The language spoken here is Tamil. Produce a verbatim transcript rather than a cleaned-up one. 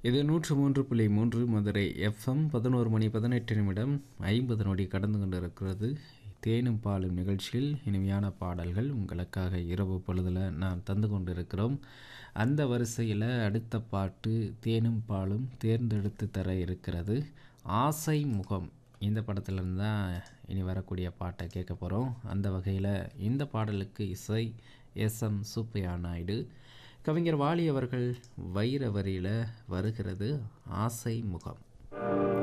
இது நூற்று மூன்று புள்ளி மூன்று மதுரை எஃப்எம் பதினோரு மணி பதினெட்டு நிமிடம் ஐம்பது நொடி கடந்து கொண்டிருக்கிறது. தேனும் பாலும் நிகழ்ச்சியில் இனிமையான பாடல்கள் உங்களுக்காக இரவு பொழுதில் நாம் தந்து கொண்டிருக்கிறோம். அந்த வரிசையில் அடுத்த பாட்டு தேனும் பாலும் தேர்ந்தெடுத்து தர இருக்கிறது. ஆசை முகம் இந்த படத்துலேருந்து தான் இனி வரக்கூடிய பாட்டை கேட்க போகிறோம். அந்த வகையில் இந்த பாடலுக்கு இசை எஸ் எம் சுப்பையா நாயுடு. கவிஞர் வாலி அவர்கள் வைர வரியில் வருகிறது ஆசை முகம்.